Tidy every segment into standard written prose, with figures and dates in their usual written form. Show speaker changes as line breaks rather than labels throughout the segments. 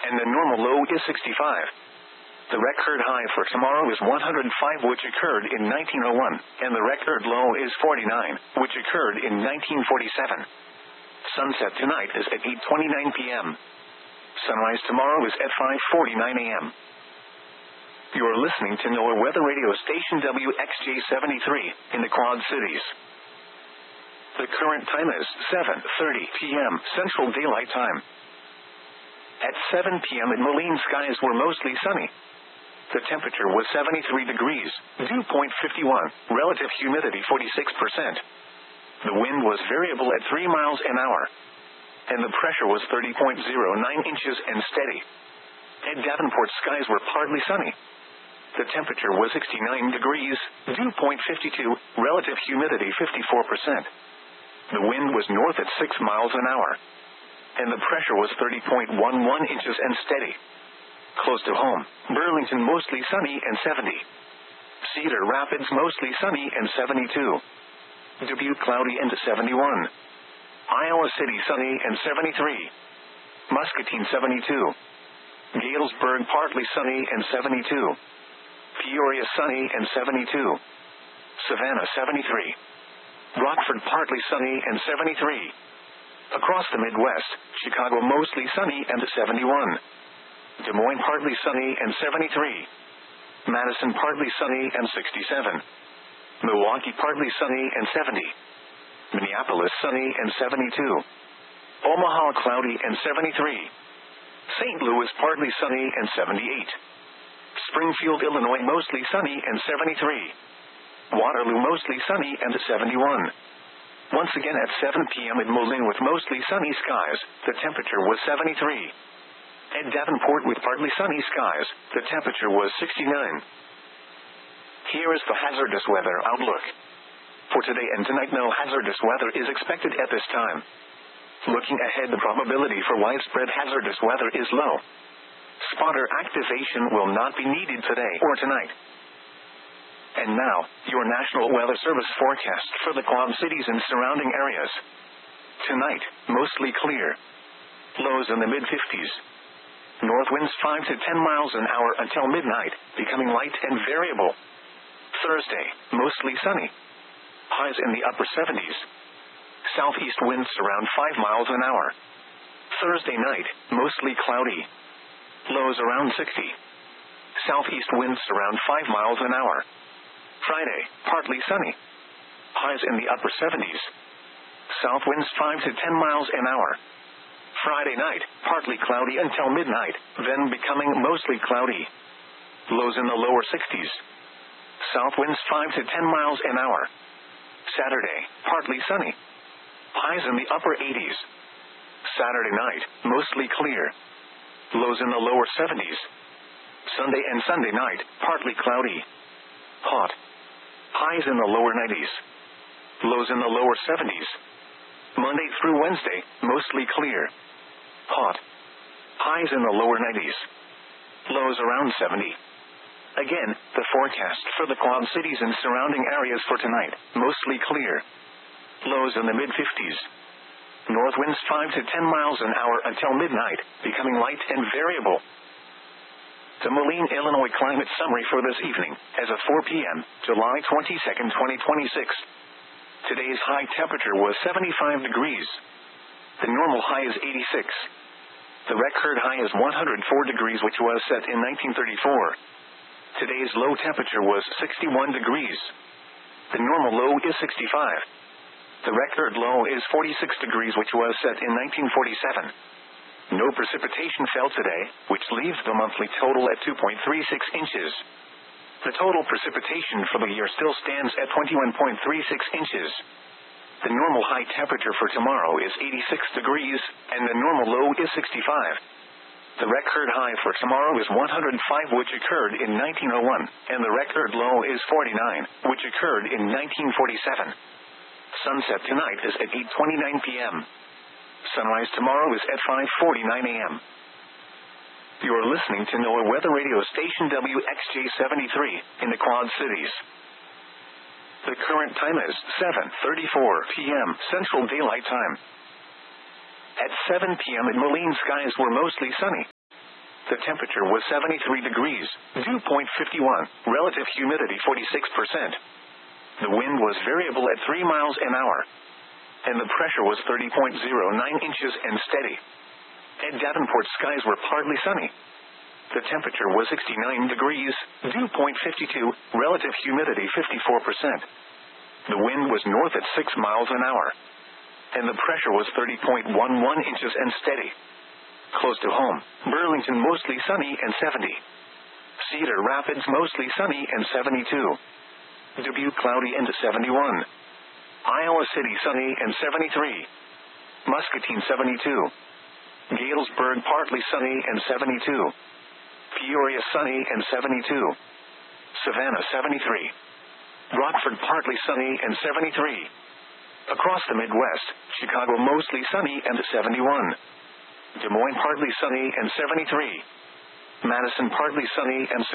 and the normal low is 65. The record high for tomorrow is 105, which occurred in 1901, and the record low is 49, which occurred in 1947. Sunset tonight is at 8:29 p.m. Sunrise tomorrow is at 5:49 a.m. You're listening to NOAA Weather Radio Station WXJ73 in the Quad Cities. The current time is 7:30 p.m. Central Daylight Time. At 7 p.m. in Moline, skies were mostly sunny. The temperature was 73 degrees, dew point 51, relative humidity 46%. The wind was variable at 3 miles an hour, and the pressure was 30.09 inches and steady. At Davenport, skies were partly sunny. The temperature was 69 degrees, dew point 52, relative humidity 54%. The wind was north at 6 miles an hour, and the pressure was 30.11 inches and steady. Close to home, Burlington mostly sunny and 70. Cedar Rapids mostly sunny and 72. Dubuque cloudy and 71. Iowa City sunny and 73. Muscatine 72. Galesburg partly sunny and 72. Peoria sunny and 72. Savannah 73. Rockford partly sunny and 73. Across the Midwest, Chicago mostly sunny and 71. Des Moines partly sunny and 73. Madison partly sunny and 67. Milwaukee partly sunny and 70. Minneapolis sunny and 72. Omaha cloudy and 73. St. Louis partly sunny and 78. Springfield, Illinois mostly sunny and 73. Waterloo mostly sunny and 71. Once again at 7 p.m. in Moline with mostly sunny skies, the temperature was 73. At Davenport with partly sunny skies, the temperature was 69. Here is the hazardous weather outlook. For today and tonight, no hazardous weather is expected at this time. Looking ahead, the probability for widespread hazardous weather is low. Spotter activation will not be needed today or tonight. And now, your National Weather Service forecast for the Quad Cities and surrounding areas. Tonight, mostly clear. Lows in the mid-50s. North winds 5 to 10 miles an hour until midnight, becoming light and variable. Thursday, mostly sunny. Highs in the upper 70s. Southeast winds around 5 miles an hour. Thursday night, mostly cloudy. Lows around 60. Southeast winds around 5 miles an hour. Friday, partly sunny. Highs in the upper 70s. South winds 5 to 10 miles an hour. Friday night, partly cloudy until midnight, then becoming mostly cloudy. Lows in the lower 60s. South winds 5 to 10 miles an hour. Saturday, partly sunny. Highs in the upper 80s. Saturday night, mostly clear. Lows in the lower 70s. Sunday and Sunday night, partly cloudy. Hot. Highs in the lower 90s. Lows in the lower 70s. Monday through Wednesday, mostly clear. Hot. Highs in the lower 90s. Lows around 70. Again, the forecast for the Quad Cities and surrounding areas for tonight, mostly clear. Lows in the mid-50s. North winds 5 to 10 miles an hour until midnight, becoming light and variable. The Moline, Illinois climate summary for this evening, as of 4 p.m., July 22, 2026. Today's high temperature was 75 degrees. The normal high is 86. The record high is 104 degrees, which was set in 1934. Today's low temperature was 61 degrees. The normal low is 65. The record low is 46 degrees, which was set in 1947. No precipitation fell today, which leaves the monthly total at 2.36 inches. The total precipitation for the year still stands at 21.36 inches. The normal high temperature for tomorrow is 86 degrees, and the normal low is 65. The record high for tomorrow is 105, which occurred in 1901, and the record low is 49, which occurred in 1947. Sunset tonight is at 8:29 p.m. Sunrise tomorrow is at 5:49 a.m. You're listening to NOAA Weather Radio Station WXJ73 in the Quad Cities. The current time is 7:34 p.m. Central Daylight Time. At 7 p.m. in Moline, skies were mostly sunny. The temperature was 73 degrees, dew point 51, relative humidity 46%. The wind was variable at 3 miles an hour, and the pressure was 30.09 inches and steady. At Davenport, skies were partly sunny. The temperature was 69 degrees, dew point 52, relative humidity 54%. The wind was north at 6 miles an hour, and the pressure was 30.11 inches and steady. Close to home, Burlington mostly sunny and 70. Cedar Rapids mostly sunny and 72. Dubuque cloudy and 71. Iowa City sunny and 73. Muscatine 72. Galesburg partly sunny and 72. Peoria sunny and 72. Savannah 73. Rockford partly sunny and 73. Across the Midwest, Chicago mostly sunny and 71. Des Moines partly sunny and 73. Madison partly sunny and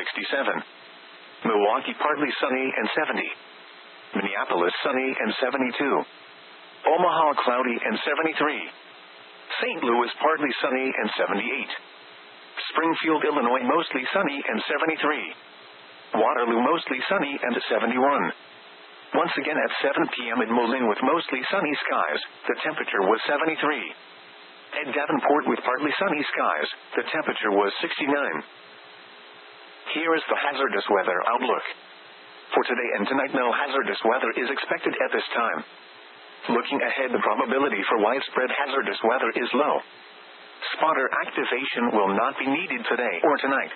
67. Milwaukee partly sunny and 70. Minneapolis sunny and 72. Omaha cloudy and 73. St. Louis partly sunny and 78. Springfield, Illinois mostly sunny and 73. Waterloo mostly sunny and 71. Once again at 7 p.m. in Moline with mostly sunny skies, the temperature was 73. At Davenport with partly sunny skies, the temperature was 69. Here is the hazardous weather outlook. For today and tonight, no hazardous weather is expected at this time. Looking ahead, the probability for widespread hazardous weather is low. Spotter activation will not be needed today or tonight.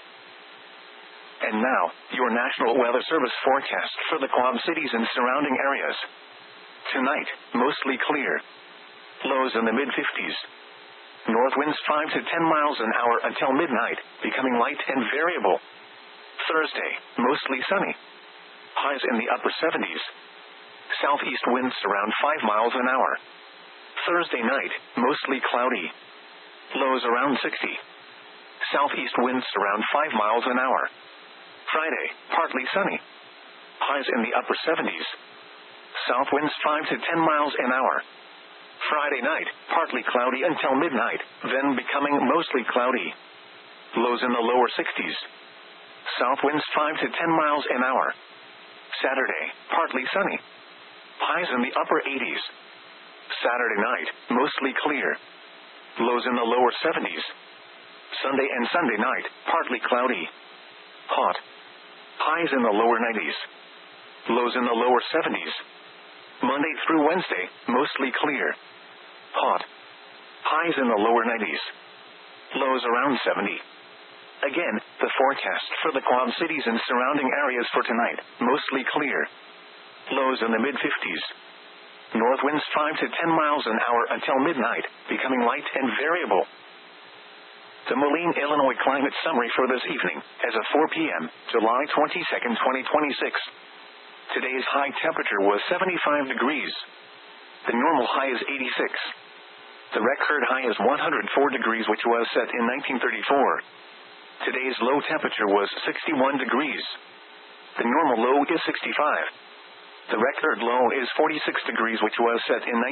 And now, your National Weather Service forecast for the Quad Cities and surrounding areas. Tonight, mostly clear. Lows in the mid-50s. North winds 5 to 10 miles an hour until midnight, becoming light and variable. Thursday, mostly sunny. Highs in the upper 70s. Southeast winds around 5 miles an hour. Thursday night, mostly cloudy. Lows around 60. Southeast winds around 5 miles an hour. Friday, partly sunny. Highs in the upper 70s. South winds 5 to 10 miles an hour. Friday night, partly cloudy until midnight, then becoming mostly cloudy. Lows in the lower 60s. South winds 5 to 10 miles an hour. Saturday, partly sunny. Highs in the upper 80s. Saturday night, mostly clear. Lows in the lower 70s. Sunday and Sunday night, partly cloudy. Hot. Highs in the lower 90s. Lows in the lower 70s. Monday through Wednesday, mostly clear. Hot. Highs in the lower 90s. Lows around 70. Again, the forecast for the Quad Cities and surrounding areas for tonight, mostly clear. Lows in the mid-50s. North winds 5 to 10 miles an hour until midnight, becoming light and variable. The Moline, Illinois climate summary for this evening, as of 4 p.m., July 22nd, 2026. Today's high temperature was 75 degrees. The normal high is 86. The record high is 104 degrees, which was set in 1934. Today's low temperature was 61 degrees. The normal low is 65. The record low is 46 degrees, which was set in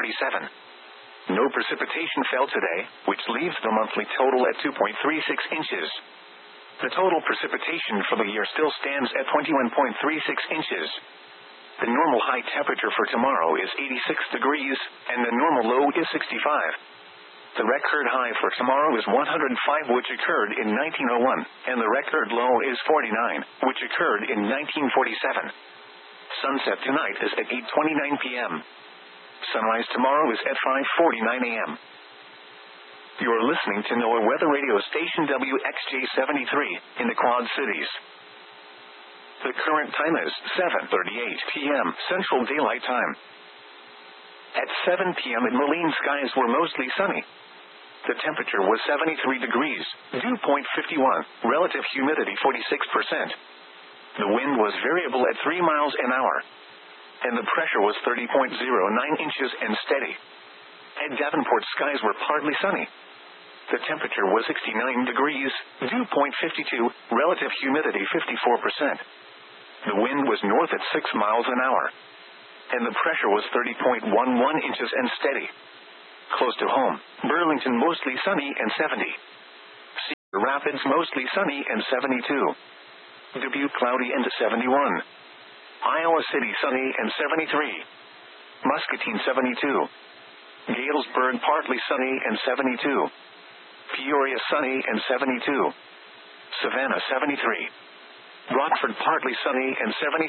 1947. No precipitation fell today, which leaves the monthly total at 2.36 inches. The total precipitation for the year still stands at 21.36 inches. The normal high temperature for tomorrow is 86 degrees, and the normal low is 65. The record high for tomorrow is 105, which occurred in 1901, and the record low is 49, which occurred in 1947. Sunset tonight is at 8:29 p.m. Sunrise tomorrow is at 5:49 a.m. You're listening to NOAA Weather Radio Station WXJ-73 in the Quad Cities. The current time is 7:38 p.m. Central Daylight Time. At 7 p.m. in Moline, skies were mostly sunny. The temperature was 73 degrees, dew point 51, relative humidity 46%. The wind was variable at 3 miles an hour, and the pressure was 30.09 inches and steady. At Davenport, skies were partly sunny. The temperature was 69 degrees, dew point 52, relative humidity 54%. The wind was north at 6 miles an hour, and the pressure was 30.11 inches and steady. Close to home, Burlington mostly sunny and 70. Cedar Rapids mostly sunny and 72. Dubuque cloudy and 71. Iowa City sunny and 73. Muscatine 72. Galesburg partly sunny and 72. Peoria sunny and 72. Savannah 73. Rockford partly sunny and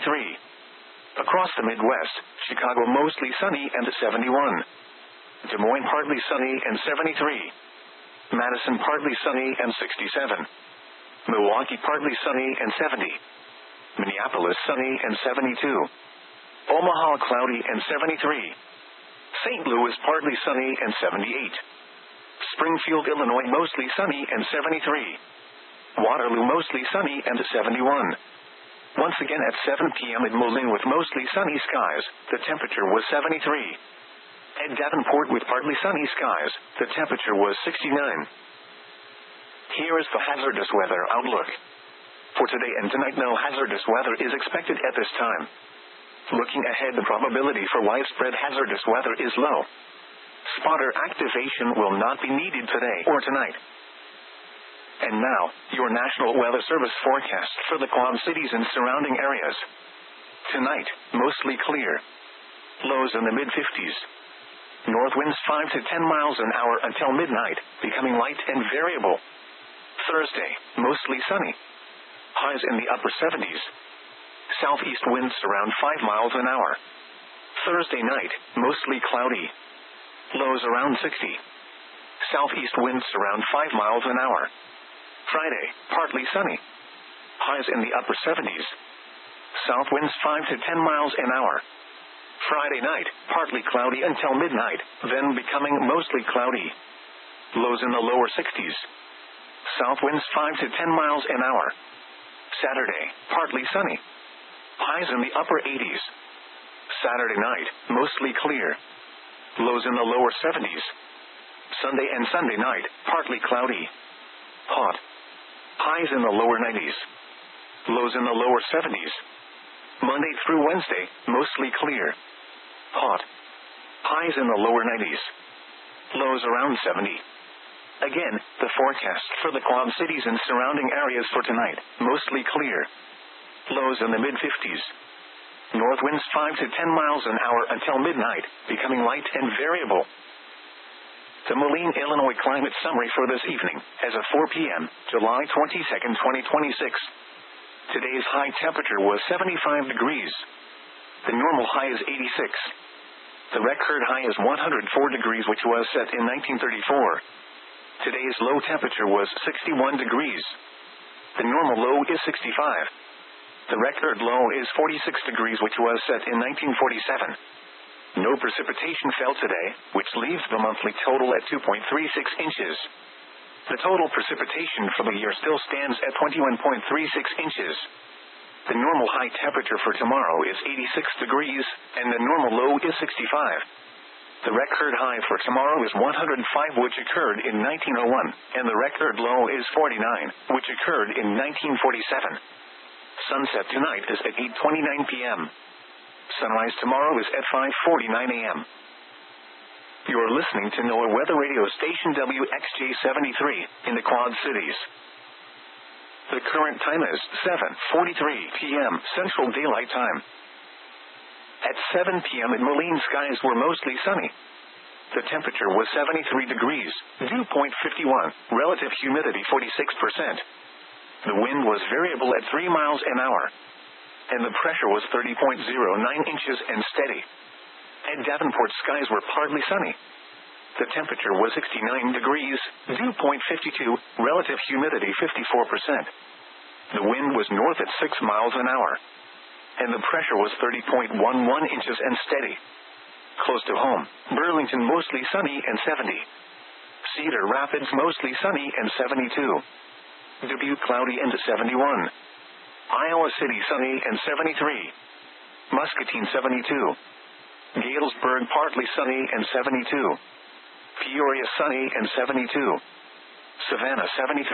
73. Across the Midwest, Chicago mostly sunny and 71. Des Moines partly sunny and 73. Madison partly sunny and 67. Milwaukee partly sunny and 70. Minneapolis sunny and 72. Omaha cloudy and 73. St. Louis partly sunny and 78. Springfield, Illinois mostly sunny and 73. Waterloo mostly sunny and 71. Once again at 7 p.m. at Moline with mostly sunny skies, the temperature was 73. At Davenport with partly sunny skies, the temperature was 69. Here is the hazardous weather outlook. For today and tonight, no hazardous weather is expected at this time. Looking ahead, the probability for widespread hazardous weather is low. Spotter activation will not be needed today or tonight. And now, your National Weather Service forecast for the Quad Cities and surrounding areas. Tonight, mostly clear. Lows in the mid-50s. North winds 5 to 10 miles an hour until midnight, becoming light and variable. Thursday, mostly sunny. Highs in the upper 70s. Southeast winds around 5 miles an hour. Thursday night, mostly cloudy. Lows around 60. Southeast winds around 5 miles an hour. Friday, partly sunny. Highs in the upper 70s. South winds 5 to 10 miles an hour. Friday night, partly cloudy until midnight, then becoming mostly cloudy. Lows in the lower 60s. South winds 5 to 10 miles an hour. Saturday, partly sunny. Highs in the upper 80s. Saturday night, mostly clear. Lows in the lower 70s. Sunday and Sunday night, partly cloudy. Hot. Highs in the lower 90s. Lows in the lower 70s. Monday through Wednesday, mostly clear. Hot. Highs in the lower 90s. Lows around 70. Again, the forecast for the Quad Cities and surrounding areas for tonight, mostly clear. Lows in the mid-50s. North winds 5 to 10 miles an hour until midnight, becoming light and variable. The Moline, Illinois climate summary for this evening, as of 4 p.m., July 22, 2026. Today's high temperature was 75 degrees. The normal high is 86. The record high is 104 degrees, which was set in 1934. Today's low temperature was 61 degrees. The normal low is 65. The record low is 46 degrees, which was set in 1947. No precipitation fell today, which leaves the monthly total at 2.36 inches. The total precipitation for the year still stands at 21.36 inches. The normal high temperature for tomorrow is 86 degrees, and the normal low is 65. The record high for tomorrow is 105, which occurred in 1901, and the record low is 49, which occurred in 1947. Sunset tonight is at 8:29 p.m. Sunrise tomorrow is at 5:49 a.m. You are listening to NOAA Weather Radio Station WXJ-73 in the Quad Cities. The current time is 7:43 p.m. Central Daylight Time. At 7 p.m. at Moline, skies were mostly sunny. The temperature was 73 degrees, dew point 51, relative humidity 46%. The wind was variable at 3 miles an hour. And the pressure was 30.09 inches and steady. At Davenport, skies were partly sunny. The temperature was 69 degrees, dew point 52, relative humidity 54%. The wind was north at 6 miles an hour. And the pressure was 30.11 inches and steady. Close to home, Burlington mostly sunny and 70. Cedar Rapids mostly sunny and 72. Dubuque cloudy and 71. Iowa City sunny and 73. Muscatine 72. Galesburg partly sunny and 72. Peoria sunny and 72. Savannah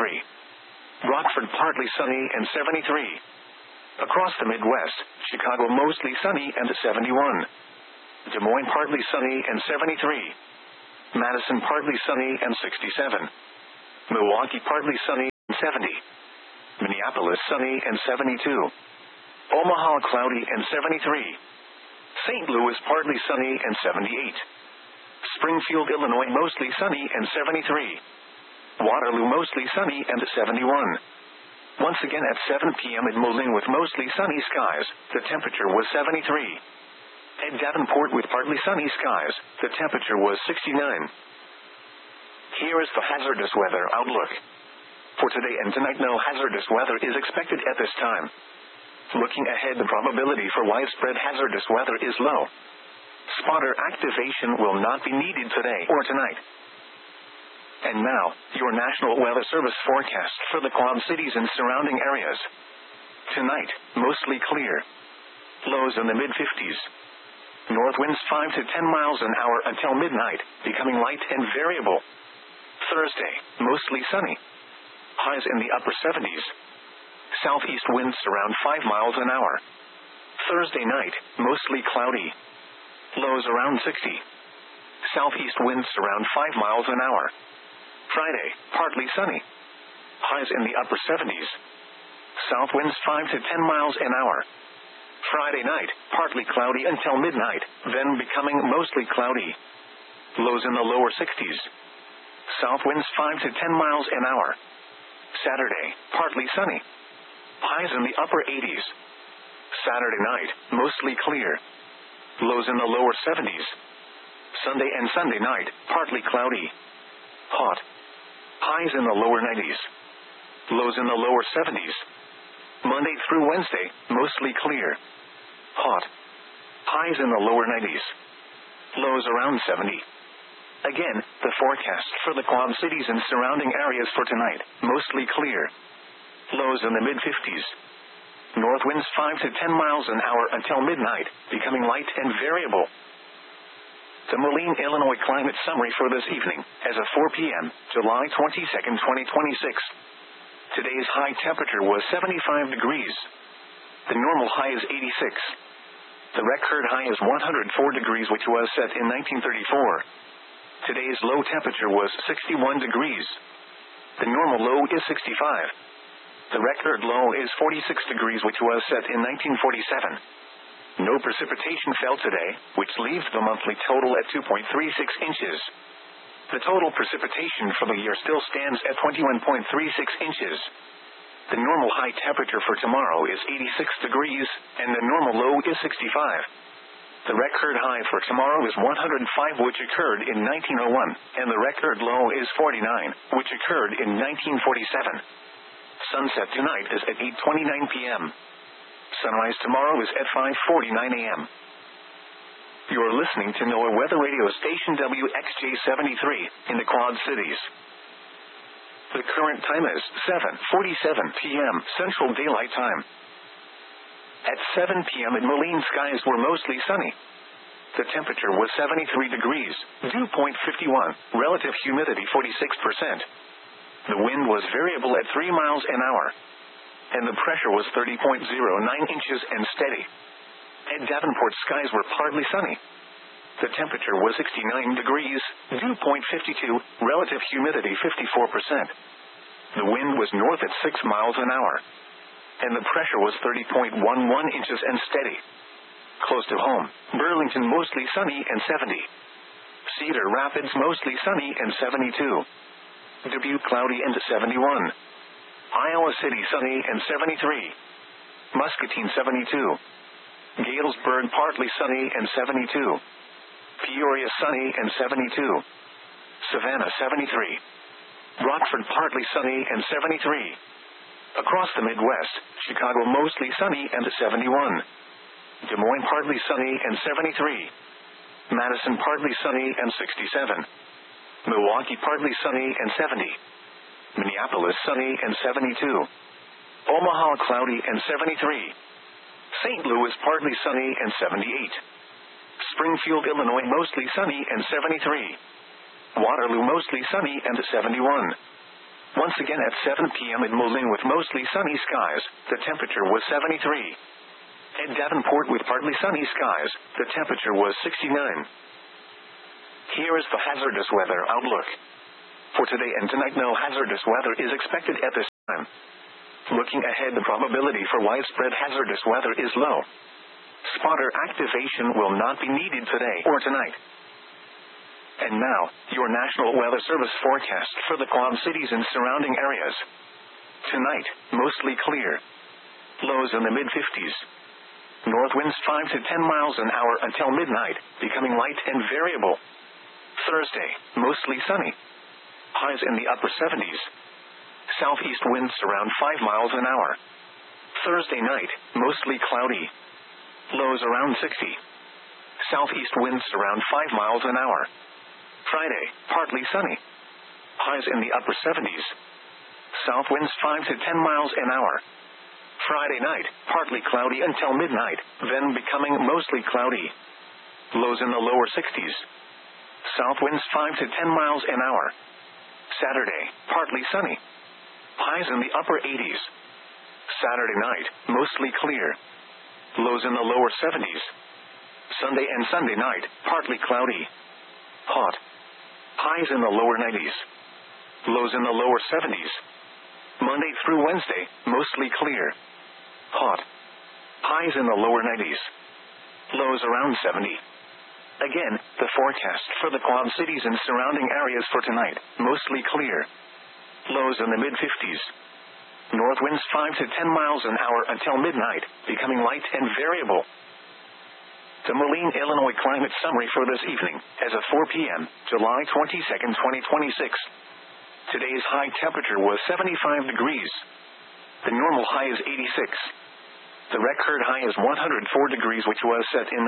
73. Rockford partly sunny and 73. Across the Midwest, Chicago mostly sunny and 71. Des Moines partly sunny and 73. Madison partly sunny and 67. Milwaukee partly sunny 70. Minneapolis sunny and 72. Omaha cloudy and 73. St. Louis partly sunny and 78. Springfield, Illinois mostly sunny and 73. Waterloo mostly sunny and 71. Once again at 7 p.m. in Moline with mostly sunny skies, the temperature was 73. At Davenport with partly sunny skies, the temperature was 69. Here is the hazardous weather outlook. For today and tonight, no hazardous weather is expected at this time. Looking ahead, the probability for widespread hazardous weather is low. Spotter activation will not be needed today or tonight. And now, your National Weather Service forecast for the Quad Cities and surrounding areas. Tonight, mostly clear. Lows in the mid-50s. North winds 5 to 10 miles an hour until midnight, becoming light and variable. Thursday, mostly sunny. Highs in the upper 70s. Southeast winds around 5 miles an hour. Thursday night, mostly cloudy. Lows around 60. Southeast winds around 5 miles an hour. Friday, partly sunny. Highs in the upper 70s. South winds 5 to 10 miles an hour. Friday night, partly cloudy until midnight, then becoming mostly cloudy. Lows in the lower 60s. South winds 5 to 10 miles an hour. Saturday, partly sunny. Highs in the upper 80s. Saturday night, mostly clear. Lows in the lower 70s. Sunday and Sunday night, partly cloudy. Hot. Highs in the lower 90s. Lows in the lower 70s. Monday through Wednesday, mostly clear. Hot. Highs in the lower 90s. Lows around 70. Again, the forecast for the Quad Cities and surrounding areas for tonight, mostly clear. Lows in the mid-50s. North winds 5 to 10 miles an hour until midnight, becoming light and variable. The Moline, Illinois climate summary for this evening, as of 4 p.m., July 22, 2026. Today's high temperature was 75 degrees. The normal high is 86. The record high is 104 degrees, which was set in 1934. Today's low temperature was 61 degrees. The normal low is 65. The record low is 46 degrees, which was set in 1947. No precipitation fell today, which leaves the monthly total at 2.36 inches. The total precipitation for the year still stands at 21.36 inches. The normal high temperature for tomorrow is 86 degrees, and the normal low is 65. The record high for tomorrow is 105, which occurred in 1901, and the record low is 49, which occurred in 1947. Sunset tonight is at 8:29 p.m. Sunrise tomorrow is at 5:49 a.m. You're listening to NOAA Weather Radio Station WXJ-73 in the Quad Cities. The current time is 7:47 p.m. Central Daylight Time. At 7 p.m. in Moline, skies were mostly sunny. The temperature was 73 degrees, dew point 51, relative humidity 46%. The wind was variable at 3 miles an hour. And the pressure was 30.09 inches and steady. At Davenport, skies were partly sunny. The temperature was 69 degrees, dew point 52, relative humidity 54%. The wind was north at 6 miles an hour. And the pressure was 30.11 inches and steady. Close to home, Burlington mostly sunny and 70. Cedar Rapids mostly sunny and 72. Dubuque cloudy and 71. Iowa City sunny and 73. Muscatine 72. Galesburg partly sunny and 72. Peoria sunny and 72. Savannah 73. Rockford partly sunny and 73. Across the Midwest, Chicago mostly sunny and 71. Des Moines partly sunny and 73. Madison partly sunny and 67. Milwaukee partly sunny and 70. Minneapolis sunny and 72. Omaha cloudy and 73. St. Louis partly sunny and 78. Springfield, Illinois mostly sunny and 73. Waterloo mostly sunny and 71. Once again at 7 p.m. in Moline with mostly sunny skies, the temperature was 73. At Davenport with partly sunny skies, the temperature was 69. Here is the hazardous weather outlook. For today and tonight, no hazardous weather is expected at this time. Looking ahead, the probability for widespread hazardous weather is low. Spotter activation will not be needed today or tonight. And now, your National Weather Service forecast for the Quad Cities and surrounding areas. Tonight, mostly clear. Lows in the mid-50s. North winds 5 to 10 miles an hour until midnight, becoming light and variable. Thursday, mostly sunny. Highs in the upper 70s. Southeast winds around 5 miles an hour. Thursday night, mostly cloudy. Lows around 60. Southeast winds around 5 miles an hour. Friday, partly sunny. Highs in the upper 70s. South winds 5 to 10 miles an hour. Friday night, partly cloudy until midnight, then becoming mostly cloudy. Lows in the lower 60s. South winds 5 to 10 miles an hour. Saturday, partly sunny. Highs in the upper 80s. Saturday night, mostly clear. Lows in the lower 70s. Sunday and Sunday night, partly cloudy. Hot. Highs in the lower 90s. Lows in the lower 70s. Monday through Wednesday, mostly clear. Hot. Highs in the lower 90s. Lows around 70. Again, the forecast for the Quad Cities and surrounding areas for tonight, mostly clear. Lows in the mid-50s. North winds 5 to 10 miles an hour until midnight, becoming light and variable. The Moline, Illinois climate summary for this evening, as of 4 p.m., July 22nd, 2026. Today's high temperature was 75 degrees. The normal high is 86. The record high is 104 degrees, which was set in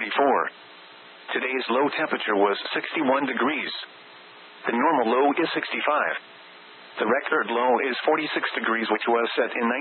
1934. Today's low temperature was 61 degrees. The normal low is 65. The record low is 46 degrees, which was set in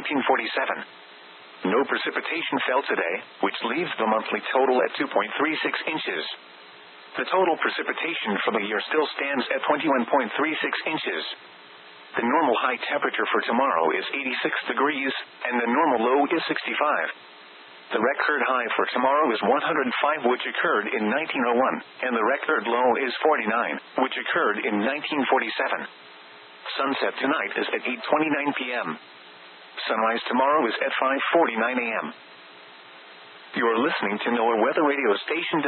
1947. No precipitation fell today, which leaves the monthly total at 2.36 inches. The total precipitation for the year still stands at 21.36 inches. The normal high temperature for tomorrow is 86 degrees, and the normal low is 65. The record high for tomorrow is 105, which occurred in 1901, and the record low is 49, which occurred in 1947. Sunset tonight is at 8:29 p.m. Sunrise tomorrow is at 5:49 a.m. You are listening to NOAA Weather Radio Station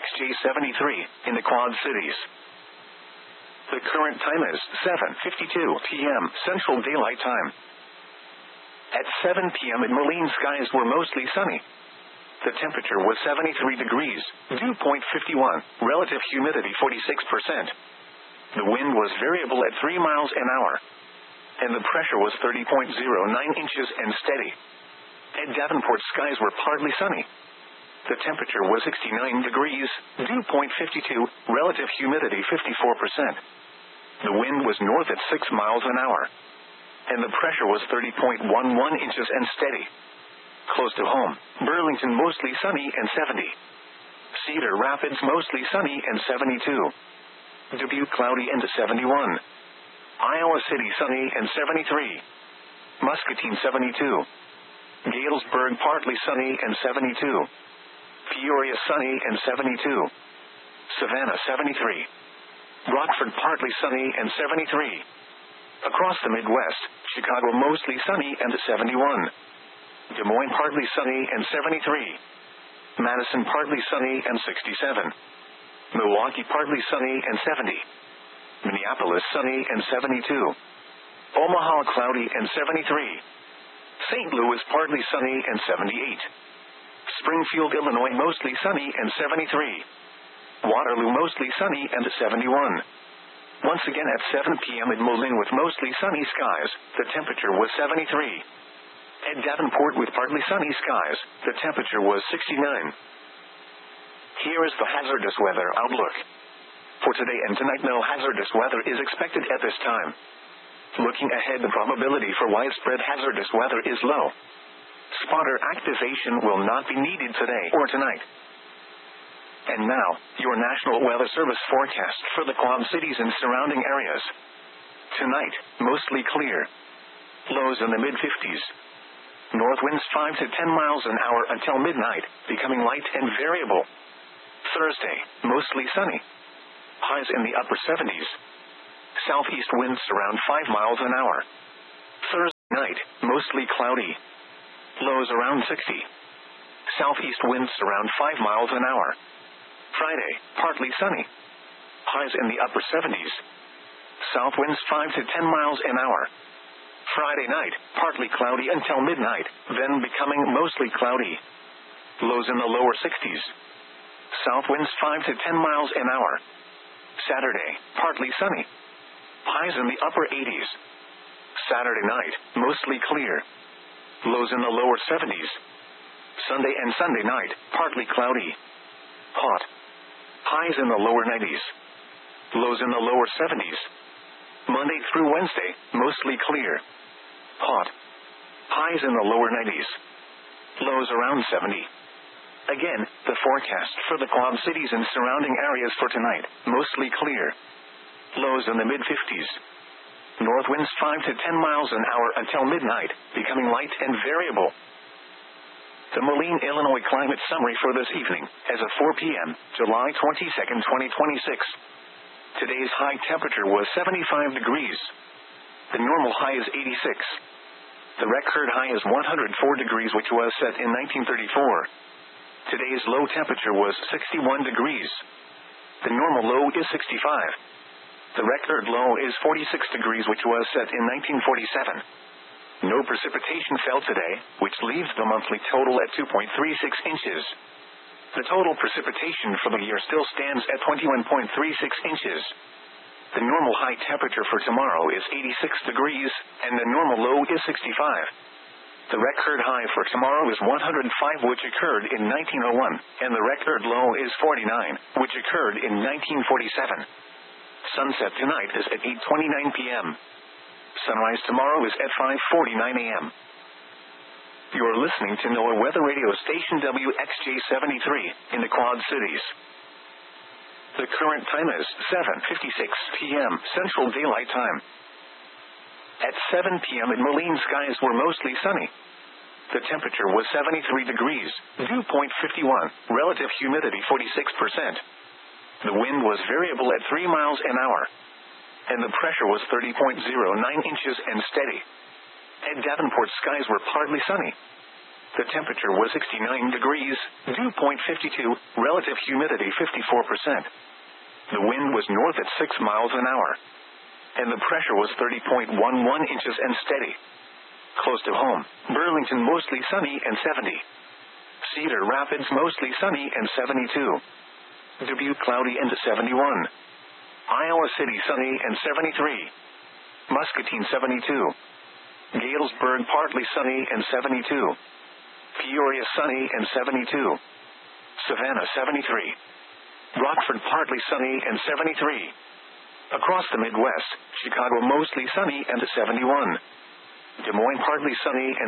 WXJ73 in the Quad Cities. The current time is 7:52 p.m. Central Daylight Time. At 7 p.m. in Moline, skies were mostly sunny. The temperature was 73 degrees, dew point 51, relative humidity 46%. The wind was variable at 3 miles an hour. And the pressure was 30.09 inches and steady. At Davenport, skies were partly sunny. The temperature was 69 degrees, dew point 52, relative humidity 54%. The wind was north at 6 miles an hour. And the pressure was 30.11 inches and steady. Close to home, Burlington mostly sunny and 70. Cedar Rapids mostly sunny and 72. Dubuque cloudy and 71. Iowa City sunny and 73. Muscatine 72. Galesburg partly sunny and 72. Peoria sunny and 72. Savannah 73. Rockford partly sunny and 73. Across the Midwest, Chicago mostly sunny and 71. Des Moines partly sunny and 73. Madison partly sunny and 67. Milwaukee partly sunny and 70. Minneapolis sunny and 72. Omaha cloudy and 73. St. Louis partly sunny and 78. Springfield, Illinois mostly sunny and 73. Waterloo mostly sunny and 71. Once again at 7 p.m. in Moline with mostly sunny skies, the temperature was 73. At Davenport with partly sunny skies, the temperature was 69. Here is the hazardous weather outlook. For today and tonight, no hazardous weather is expected at this time. Looking ahead, the probability for widespread hazardous weather is low. Spotter activation will not be needed today or tonight. And now, your National Weather Service forecast for the Quad Cities and surrounding areas. Tonight, mostly clear. Lows in the mid-50s. North winds 5 to 10 miles an hour until midnight, becoming light and variable. Thursday, mostly sunny. Highs in the upper 70s. Southeast winds around 5 miles an hour. Thursday. night, mostly cloudy. Lows around 60. Southeast winds around 5 miles an hour. Friday, partly sunny. Highs in the upper 70s. South winds 5 to 10 miles an hour. Friday night, partly cloudy until midnight, then becoming mostly cloudy. Lows in the lower 60s. South winds 5 to 10 miles an hour. Saturday, partly sunny. Highs in the upper 80s. Saturday night, mostly clear. Lows in the lower 70s. Sunday and Sunday night, partly cloudy. Hot. Highs in the lower 90s. Lows in the lower 70s. Monday through Wednesday, mostly clear. Hot. Highs in the lower 90s. Lows around 70. Again, the forecast for the Quad Cities and surrounding areas for tonight, mostly clear. Lows in the mid-50s. North winds 5 to 10 miles an hour until midnight, becoming light and variable. The Moline, Illinois climate summary for this evening, as of 4 p.m., July 22, 2026. Today's high temperature was 75 degrees. The normal high is 86. The record high is 104 degrees, which was set in 1934. Today's low temperature was 61 degrees. The normal low is 65. The record low is 46 degrees, which was set in 1947. No precipitation fell today, which leaves the monthly total at 2.36 inches. The total precipitation for the year still stands at 21.36 inches. The normal high temperature for tomorrow is 86 degrees, and the normal low is 65. The record high for tomorrow is 105, which occurred in 1901, and the record low is 49, which occurred in 1947. Sunset tonight is at 8:29 p.m. Sunrise tomorrow is at 5:49 a.m. You're listening to NOAA Weather Radio Station WXJ-73 in the Quad Cities. The current time is 7:56 p.m. Central Daylight Time. At 7 p.m. in Moline, skies were mostly sunny. The temperature was 73 degrees, dew point 51, relative humidity 46%. The wind was variable at 3 miles an hour. And the pressure was 30.09 inches and steady. At Davenport, skies were partly sunny. The temperature was 69 degrees, dew point 52, relative humidity 54%. The wind was north at 6 miles an hour. And the pressure was 30.11 inches and steady. Close to home, Burlington mostly sunny and 70. Cedar Rapids mostly sunny and 72. Dubuque cloudy and 71. Iowa City sunny and 73. Muscatine 72. Galesburg partly sunny and 72. Peoria sunny and 72. Savannah 73. Rockford partly sunny and 73. Across the Midwest, Chicago mostly sunny and 71. Des Moines partly sunny and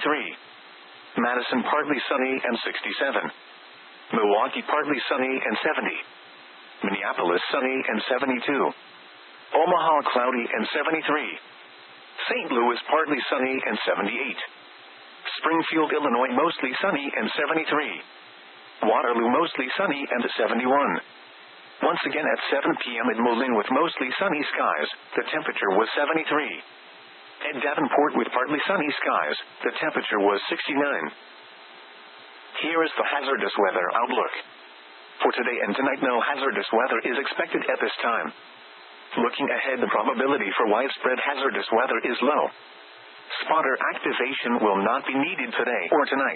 73. Madison partly sunny and 67. Milwaukee partly sunny and 70. Minneapolis sunny and 72. Omaha cloudy and 73. St. Louis partly sunny and 78. Springfield, Illinois mostly sunny and 73. Waterloo mostly sunny and 71. Once again at 7 p.m. in Moline with mostly sunny skies, the temperature was 73. At Davenport with partly sunny skies, the temperature was 69. Here is the hazardous weather outlook. For today and tonight, no hazardous weather is expected at this time. Looking ahead, the probability for widespread hazardous weather is low. Spotter activation will not be needed today or tonight.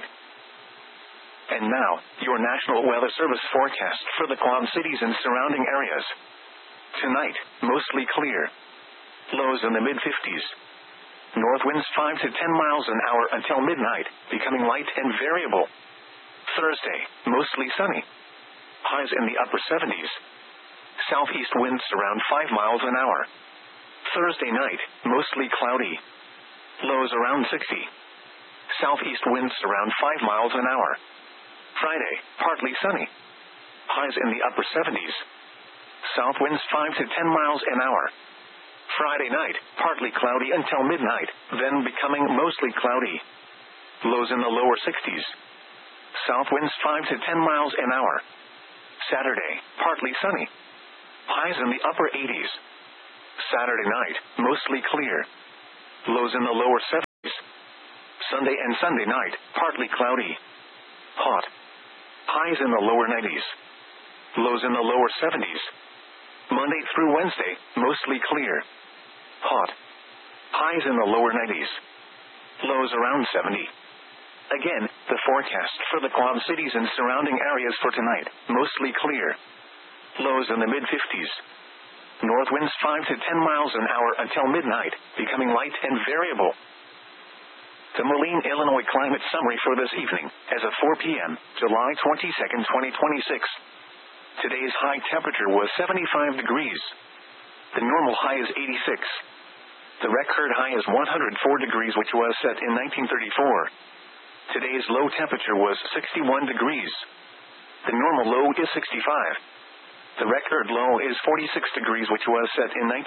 And now, your National Weather Service forecast for the Quad Cities and surrounding areas. Tonight, mostly clear. Lows in the mid-50s. North winds 5 to 10 miles an hour until midnight, becoming light and variable. Thursday, mostly sunny. Highs in the upper 70s. Southeast winds around 5 miles an hour. Thursday night, mostly cloudy. Lows around 60. Southeast winds around 5 miles an hour. Friday, partly sunny. Highs in the upper 70s. South winds 5 to 10 miles an hour. Friday night, partly cloudy until midnight, then becoming mostly cloudy. Lows in the lower 60s. South winds 5 to 10 miles an hour. Saturday, partly sunny. Highs in the upper 80s. Saturday night, mostly clear. Lows in the lower 70s. Sunday and Sunday night, partly cloudy. Hot. Highs in the lower 90s. Lows in the lower 70s. Monday through Wednesday, mostly clear. Hot. Highs in the lower 90s. Lows around 70. Again, the forecast for the Quad Cities and surrounding areas for tonight, mostly clear. Lows in the mid-50s. North winds 5 to 10 miles an hour until midnight, becoming light and variable. The Moline, Illinois climate summary for this evening, as of 4 p.m., July 22, 2026. Today's high temperature was 75 degrees. The normal high is 86. The record high is 104 degrees, which was set in 1934. Today's low temperature was 61 degrees. The normal low is 65. The record low is 46 degrees, which was set in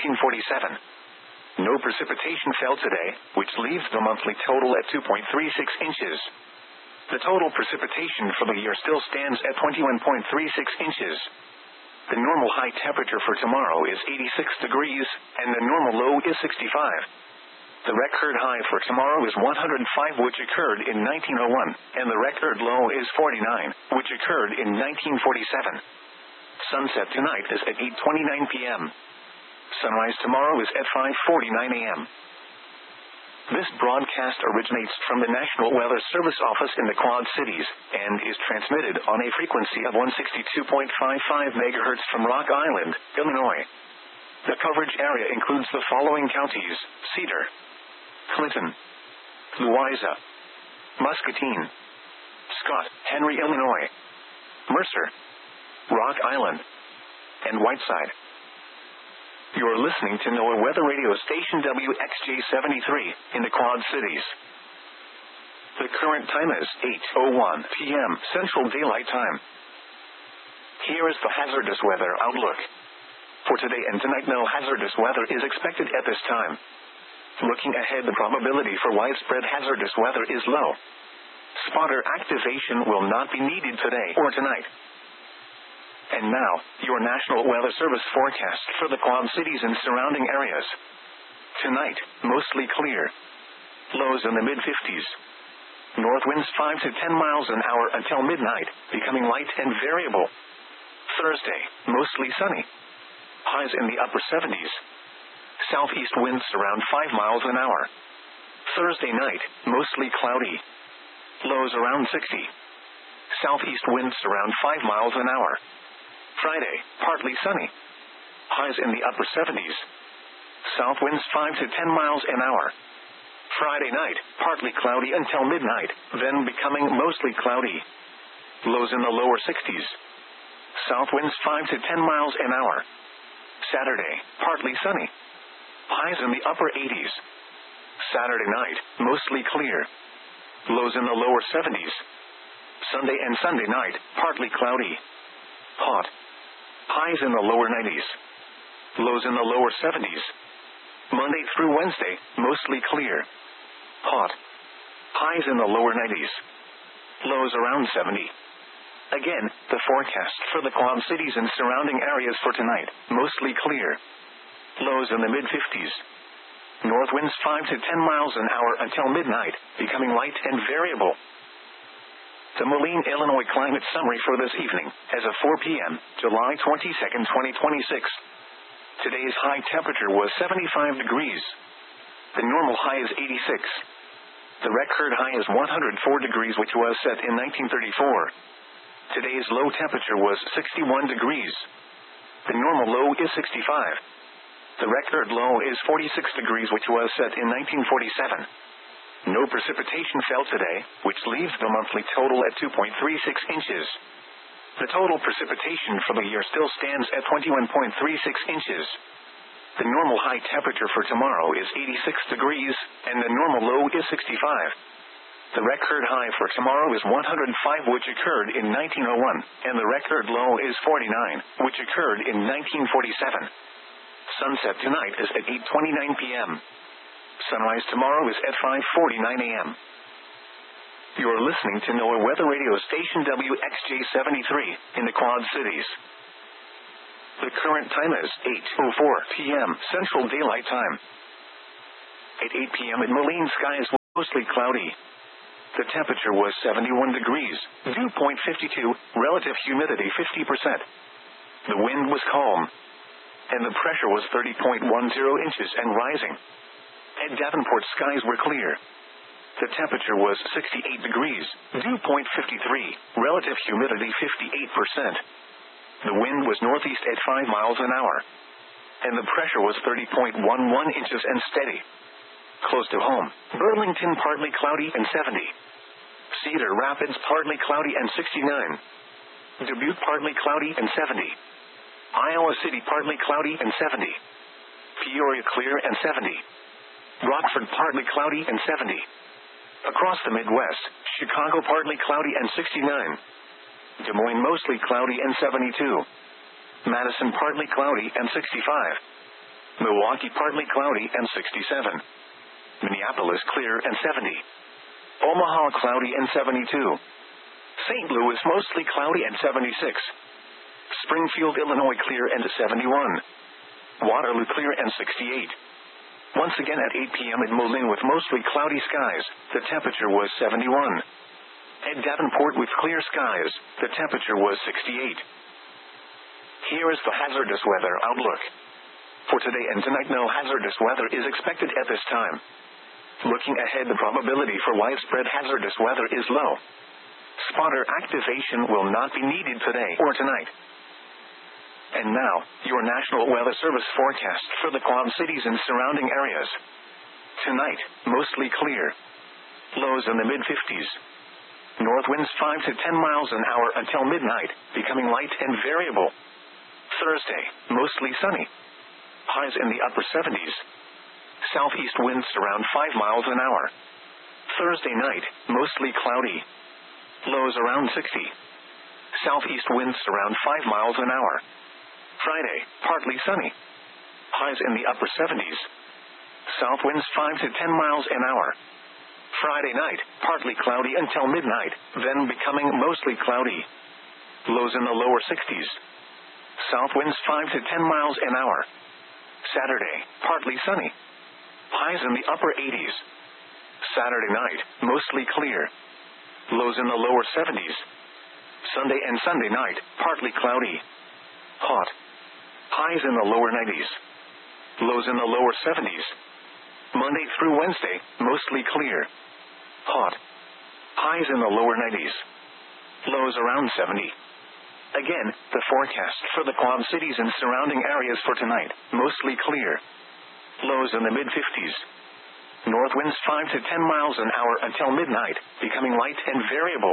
1947. No precipitation fell today, which leaves the monthly total at 2.36 inches. The total precipitation for the year still stands at 21.36 inches. The normal high temperature for tomorrow is 86 degrees, and the normal low is 65. The record high for tomorrow is 105, which occurred in 1901, and the record low is 49, which occurred in 1947. Sunset tonight is at 8:29 p.m. Sunrise tomorrow is at 5:49 a.m. This broadcast originates from the National Weather Service office in the Quad Cities, and is transmitted on a frequency of 162.55 MHz from Rock Island, Illinois. The coverage area includes the following counties: Cedar, Clinton, Louisa, Muscatine, Scott, Henry, Illinois, Mercer, Rock Island, and Whiteside. You're listening to NOAA Weather Radio Station WXJ-73 in the Quad Cities. The current time is 8:01 p.m. Central Daylight Time. Here is the hazardous weather outlook. For today and tonight, no hazardous weather is expected at this time. Looking ahead, the probability for widespread hazardous weather is low. Spotter activation will not be needed today or tonight. And now, your National Weather Service forecast for the Quad Cities and surrounding areas. Tonight, mostly clear. Lows in the mid-50s. North winds 5 to 10 miles an hour until midnight, becoming light and variable. Thursday, mostly sunny. Highs in the upper 70s. Southeast winds around 5 miles an hour. Thursday night, mostly cloudy. Lows around 60. Southeast winds around 5 miles an hour. Friday, partly sunny. Highs in the upper 70s. South winds 5 to 10 miles an hour. Friday night, partly cloudy until midnight, then becoming mostly cloudy. Lows in the lower 60s. South winds 5 to 10 miles an hour. Saturday, partly sunny. Highs in the upper 80s. Saturday night, mostly clear. Lows in the lower 70s. Sunday and Sunday night, partly cloudy. Hot. Highs in the lower 90s. Lows in the lower 70s. Monday through Wednesday, mostly clear. Hot. Highs in the lower 90s. Lows around 70. Again, the forecast for the Quad Cities and surrounding areas for tonight, mostly clear. Lows in the mid-50s. North winds 5 to 10 miles an hour until midnight, becoming light and variable. The Moline, Illinois climate summary for this evening, as of 4 p.m., July 22, 2026. Today's high temperature was 75 degrees. The normal high is 86. The record high is 104 degrees, which was set in 1934. Today's low temperature was 61 degrees. The normal low is 65. The record low is 46 degrees, which was set in 1947. No precipitation fell today, which leaves the monthly total at 2.36 inches. The total precipitation for the year still stands at 21.36 inches. The normal high temperature for tomorrow is 86 degrees, and the normal low is 65. The record high for tomorrow is 105, which occurred in 1901, and the record low is 49, which occurred in 1947. Sunset tonight is at 8:29 p.m. Sunrise tomorrow is at 5:49 a.m. You're listening to NOAA Weather Radio Station WXJ-73 in the Quad Cities. The current time is 8:04 p.m. Central Daylight Time. At 8 p.m. in Moline, skies mostly cloudy. The temperature was 71 degrees, dew point 52, relative humidity 50%. The wind was calm, and the pressure was 30.10 inches and rising. At Davenport, skies were clear. The temperature was 68 degrees, dew point 53, relative humidity 58%. The wind was northeast at 5 miles an hour, and the pressure was 30.11 inches and steady. Close to home, Burlington partly cloudy and 70. Cedar Rapids partly cloudy and 69. Dubuque partly cloudy and 70. Iowa City partly cloudy and 70. Peoria clear and 70. Rockford partly cloudy and 70. Across the Midwest, Chicago partly cloudy and 69. Des Moines mostly cloudy and 72. Madison partly cloudy and 65. Milwaukee partly cloudy and 67. Minneapolis clear and 70. Omaha cloudy and 72. St. Louis mostly cloudy and 76. Springfield, Illinois clear and 71. Waterloo clear and 68. Once again at 8 p.m. in Moline with mostly cloudy skies, the temperature was 71. At Davenport with clear skies, the temperature was 68. Here is the hazardous weather outlook. For today and tonight, no hazardous weather is expected at this time. Looking ahead, the probability for widespread hazardous weather is low. Spotter activation will not be needed today or tonight. And now, your National Weather Service forecast for the Quad Cities and surrounding areas. Tonight, mostly clear. Lows in the mid-50s. North winds 5 to 10 miles an hour until midnight, becoming light and variable. Thursday, mostly sunny. Highs in the upper 70s. Southeast winds around 5 miles an hour. Thursday night, mostly cloudy. Lows around 60. Southeast winds around 5 miles an hour. Friday, partly sunny. Highs in the upper 70s. South winds 5 to 10 miles an hour. Friday night, partly cloudy until midnight, then becoming mostly cloudy. Lows in the lower 60s. South winds 5 to 10 miles an hour. Saturday, partly sunny. Highs in the upper 80s. Saturday night, mostly clear. Lows in the lower 70s. Sunday and Sunday night, partly cloudy. Hot. Highs in the lower 90s. Lows in the lower 70s. Monday through Wednesday, mostly clear. Hot. Highs in the lower 90s. Lows around 70. Again, the forecast for the Quad Cities and surrounding areas for tonight, mostly clear. Lows in the mid-50s. North winds 5 to 10 miles an hour until midnight, becoming light and variable.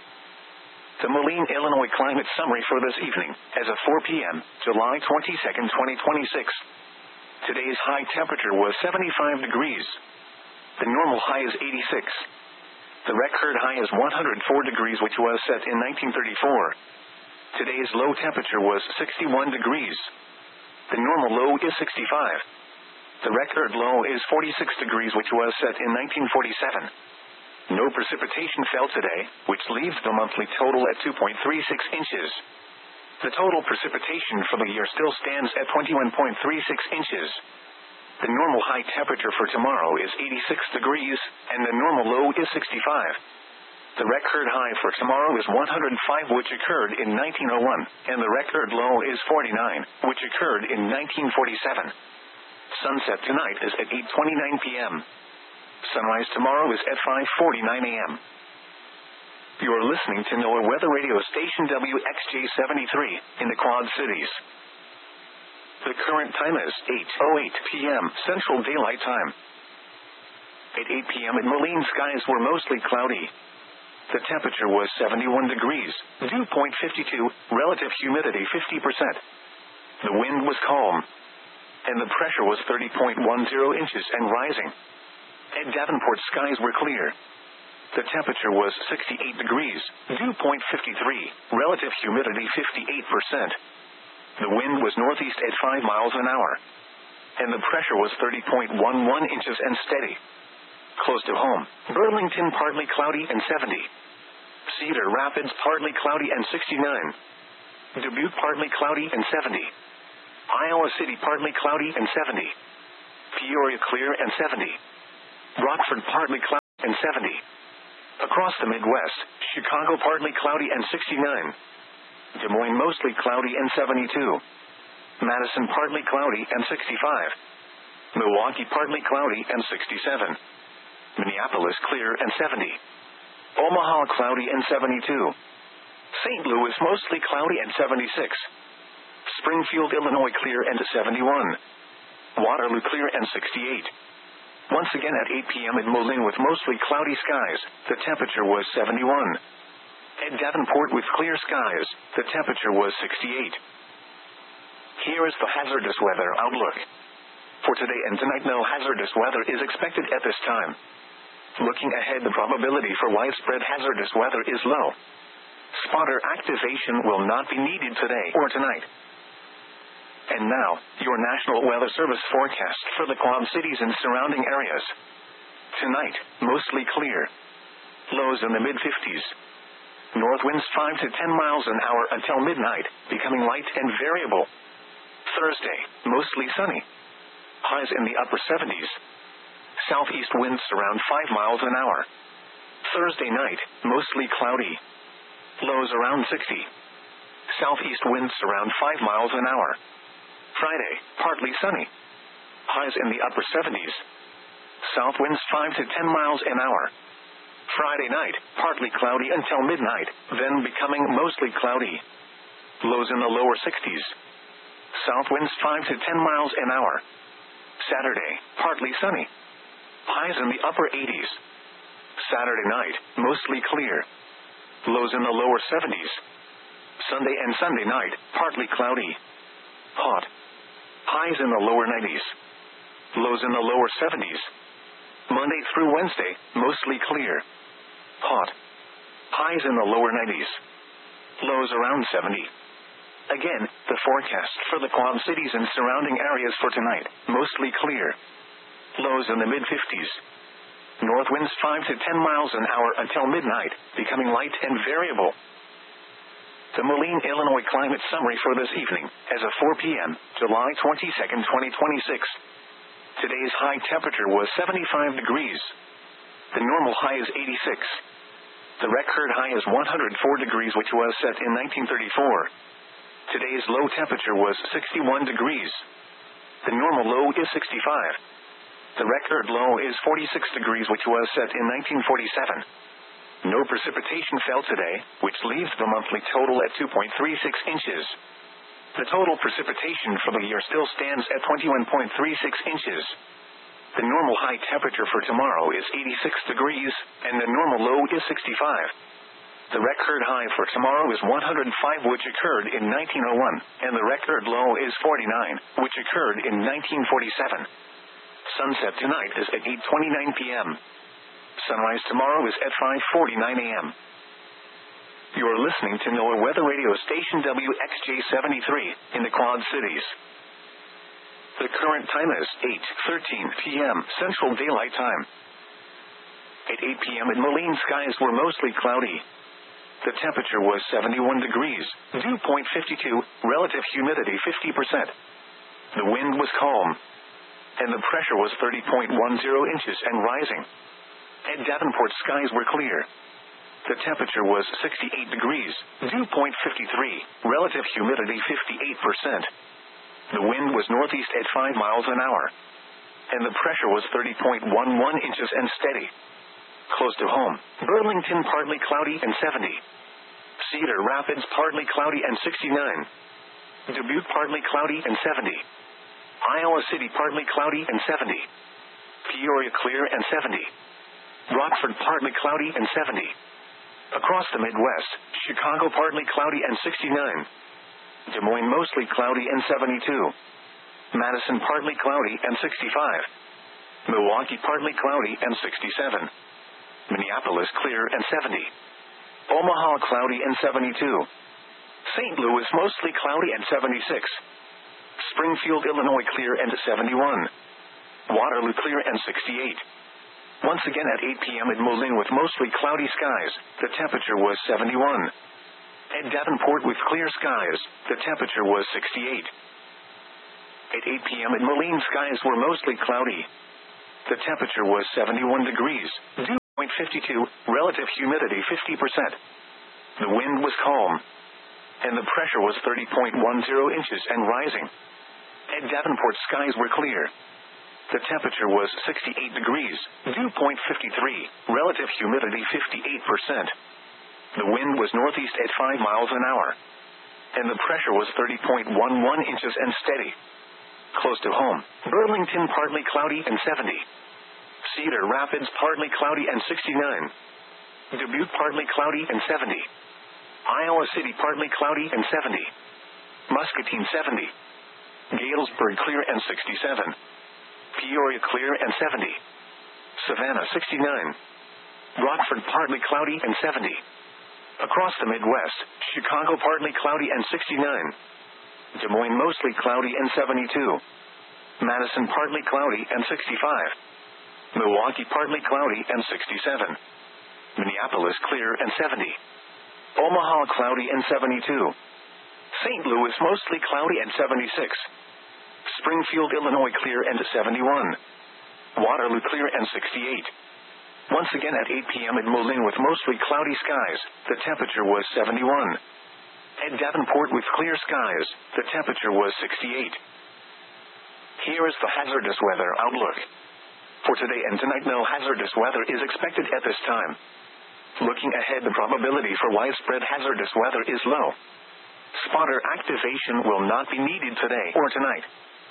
The Moline, Illinois climate summary for this evening, as of 4 p.m., July 22, 2026. Today's high temperature was 75 degrees. The normal high is 86. The record high is 104 degrees, which was set in 1934. Today's low temperature was 61 degrees. The normal low is 65. The record low is 46 degrees, which was set in 1947. No precipitation fell today, which leaves the monthly total at 2.36 inches. The total precipitation for the year still stands at 21.36 inches. The normal high temperature for tomorrow is 86 degrees, and the normal low is 65. The record high for tomorrow is 105, which occurred in 1901, and the record low is 49, which occurred in 1947. Sunset tonight is at 8:29 p.m. Sunrise tomorrow is at 5:49 a.m. You are listening to NOAA Weather Radio Station WXJ-73 in the Quad Cities. The current time is 8:08 p.m. Central Daylight Time. At 8 p.m. in Moline, skies were mostly cloudy. The temperature was 71 degrees, dew point 52, relative humidity 50%. The wind was calm, and the pressure was 30.10 inches and rising. At Davenport, skies were clear. The temperature was 68 degrees, dew point 53, relative humidity 58%. The wind was northeast at 5 miles an hour, and the pressure was 30.11 inches and steady. Close to home, Burlington partly cloudy and 70. Cedar Rapids partly cloudy and 69. Dubuque partly cloudy and 70. Iowa City partly cloudy and 70. Peoria clear and 70. Rockford partly cloudy and 70. Across the Midwest, Chicago partly cloudy and 69. Des Moines mostly cloudy and 72. Madison partly cloudy and 65. Milwaukee partly cloudy and 67. Minneapolis clear and 70. Omaha cloudy and 72. St. Louis mostly cloudy and 76. Springfield, Illinois clear and 71. Waterloo clear and 68. Once again at 8 p.m. in Moline with mostly cloudy skies, the temperature was 71. At Davenport with clear skies, the temperature was 68. Here is the hazardous weather outlook. For today and tonight, no hazardous weather is expected at this time. Looking ahead, the probability for widespread hazardous weather is low. Spotter activation will not be needed today or tonight. And now, your National Weather Service forecast for the Quad Cities and surrounding areas. Tonight, mostly clear. Lows in the mid-50s. North winds 5 to 10 miles an hour until midnight, becoming light and variable. Thursday, mostly sunny. Highs in the upper 70s. Southeast winds around 5 miles an hour. Thursday night, mostly cloudy. Lows around 60. Southeast winds around 5 miles an hour. Friday, partly sunny. Highs in the upper 70s. South winds 5 to 10 miles an hour. Friday night, partly cloudy until midnight, then becoming mostly cloudy. Lows in the lower 60s. South winds 5 to 10 miles an hour. Saturday, partly sunny. Highs in the upper 80s. Saturday night, mostly clear. Lows in the lower 70s. Sunday and Sunday night, partly cloudy. Hot. Highs in the lower 90s. Lows in the lower 70s. Monday through Wednesday, mostly clear. Hot. Highs in the lower 90s. Lows around 70. Again, the forecast for the Quad Cities and surrounding areas for tonight, mostly clear. Lows in the mid-50s. North winds 5 to 10 miles an hour until midnight, becoming light and variable. The Moline, Illinois climate summary for this evening, as of 4 p.m., July 22nd, 2026. Today's high temperature was 75 degrees. The normal high is 86. The record high is 104 degrees, which was set in 1934. Today's low temperature was 61 degrees. The normal low is 65. The record low is 46 degrees, which was set in 1947. No precipitation fell today, which leaves the monthly total at 2.36 inches. The total precipitation for the year still stands at 21.36 inches. The normal high temperature for tomorrow is 86 degrees, and the normal low is 65. The record high for tomorrow is 105, which occurred in 1901, and the record low is 49, which occurred in 1947. Sunset tonight is at 8:29 p.m. Sunrise tomorrow is at 5:49 a.m. You're listening to NOAA Weather Radio Station WXJ73 in the Quad Cities. The current time is 8:13 p.m. Central Daylight Time. At 8 p.m. in Moline, skies were mostly cloudy. The temperature was 71 degrees, dew point 52, relative humidity 50%. The wind was calm, and the pressure was 30.10 inches and rising. At Davenport, skies were clear. The temperature was 68 degrees, dew point 53, relative humidity 58%. The wind was northeast at 5 miles an hour, and the pressure was 30.11 inches and steady. Close to home, Burlington partly cloudy and 70. Cedar Rapids partly cloudy and 69. Dubuque partly cloudy and 70. Iowa City partly cloudy and 70. Peoria clear and 70. Rockford partly cloudy and 70. Across the Midwest, Chicago partly cloudy and 69. Des Moines mostly cloudy and 72. Madison partly cloudy and 65. Milwaukee partly cloudy and 67. Minneapolis clear and 70. Omaha cloudy and 72. St. Louis mostly cloudy and 76. Springfield, Illinois clear and 71. Waterloo clear and 68. Once again at 8 p.m. in Moline with mostly cloudy skies, the temperature was 71. At Davenport with clear skies, the temperature was 68. At 8 p.m. in Moline, skies were mostly cloudy. The temperature was 71 degrees, dew point 52, relative humidity 50%. The wind was calm, and the pressure was 30.10 inches and rising. At Davenport, skies were clear. The temperature was 68 degrees, dew point 53, relative humidity 58%. The wind was northeast at 5 miles an hour, and the pressure was 30.11 inches and steady. Close to home, Burlington partly cloudy and 70. Cedar Rapids partly cloudy and 69. Dubuque partly cloudy and 70. Iowa City partly cloudy and 70. Muscatine 70. Galesburg clear and 67. Peoria clear and 70. Savannah 69. Rockford partly cloudy and 70. Across the Midwest, Chicago partly cloudy and 69. Des Moines mostly cloudy and 72. Madison partly cloudy and 65. Milwaukee partly cloudy and 67. Minneapolis clear and 70. Omaha cloudy and 72. St. Louis mostly cloudy and 76. Springfield, Illinois clear and 71. Waterloo clear and 68. Once again at 8 p.m. at Moline with mostly cloudy skies, the temperature was 71. At Davenport with clear skies, the temperature was 68. Here is the hazardous weather outlook. For today and tonight, no hazardous weather is expected at this time. Looking ahead, the probability for widespread hazardous weather is low. Spotter activation will not be needed today or tonight.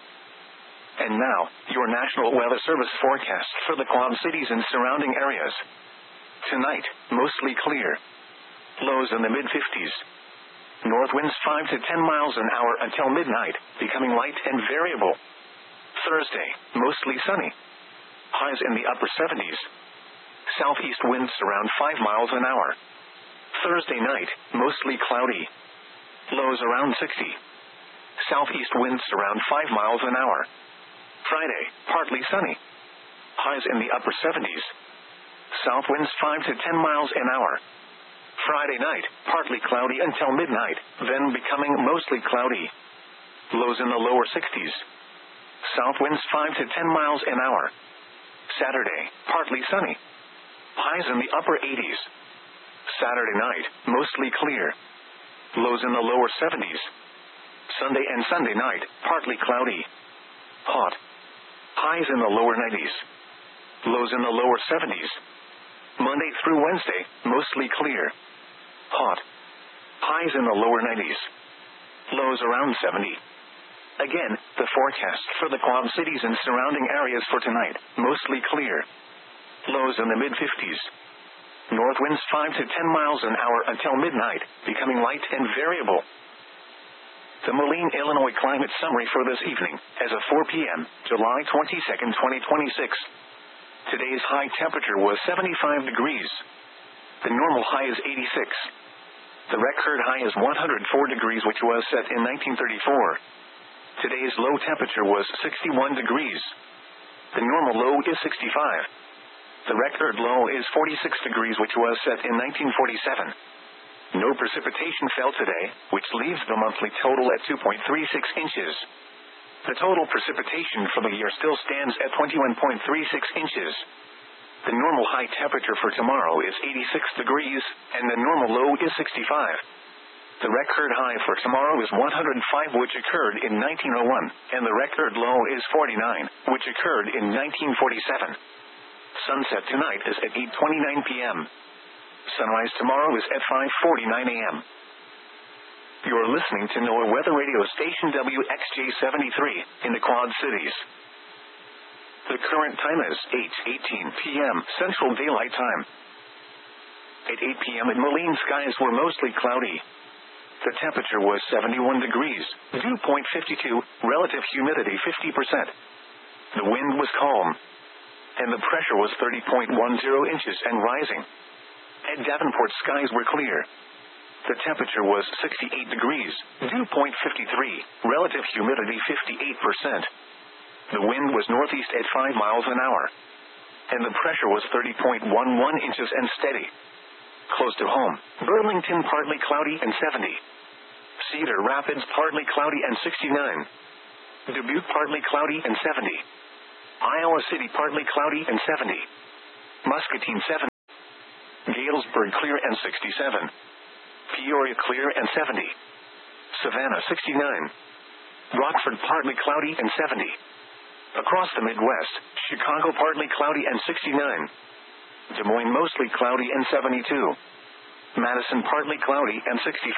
And now, your National Weather Service forecast for the Quad Cities and surrounding areas. Tonight, mostly clear. Lows in the mid-50s. North winds 5 to 10 miles an hour until midnight, becoming light and variable. Thursday, mostly sunny. Highs in the upper 70s. Southeast winds around 5 miles an hour. Thursday night, mostly cloudy. Lows around 60. Southeast winds around 5 miles an hour. Friday, partly sunny. Highs in the upper 70s. South winds 5 to 10 miles an hour. Friday night, partly cloudy until midnight, then becoming mostly cloudy. Lows in the lower 60s. South winds 5 to 10 miles an hour. Saturday, partly sunny. Highs in the upper 80s. Saturday night, mostly clear. Lows in the lower 70s. Sunday and Sunday night, partly cloudy. Hot. Highs in the lower 90s. Lows in the lower 70s. Monday through Wednesday, mostly clear. Hot. Highs in the lower 90s. Lows around 70. Again, the forecast for the Quad Cities and surrounding areas for tonight, mostly clear. Lows in the mid-50s. North winds 5 to 10 miles an hour until midnight, becoming light and variable. The Moline, Illinois climate summary for this evening, as of 4 p.m., July 22nd, 2026. Today's high temperature was 75 degrees. The normal high is 86. The record high is 104 degrees, which was set in 1934. Today's low temperature was 61 degrees. The normal low is 65. The record low is 46 degrees, which was set in 1947. No precipitation fell today, which leaves the monthly total at 2.36 inches. The total precipitation for the year still stands at 21.36 inches. The normal high temperature for tomorrow is 86 degrees, and the normal low is 65. The record high for tomorrow is 105, which occurred in 1901, and the record low is 49, which occurred in 1947. Sunset tonight is at 8:29 p.m. Sunrise tomorrow is at 5:49 a.m. You're listening to NOAA Weather Radio Station WXJ73 in the Quad Cities. The current time is 8:18 p.m. Central Daylight Time. At 8 p.m. at Moline, skies were mostly cloudy. The temperature was 71 degrees, dew point 52, relative humidity 50%. The wind was calm, and the pressure was 30.10 inches and rising. At Davenport, skies were clear. The temperature was 68 degrees, dew point 53, relative humidity 58%. The wind was northeast at 5 miles an hour, and the pressure was 30.11 inches and steady. Close to home, Burlington partly cloudy and 70. Cedar Rapids partly cloudy and 69. Dubuque partly cloudy and 70. Iowa City partly cloudy and 70. Muscatine 70. Galesburg clear and 67. Peoria clear and 70. Savannah 69. Rockford partly cloudy and 70. Across the Midwest, Chicago partly cloudy and 69. Des Moines mostly cloudy and 72. Madison partly cloudy and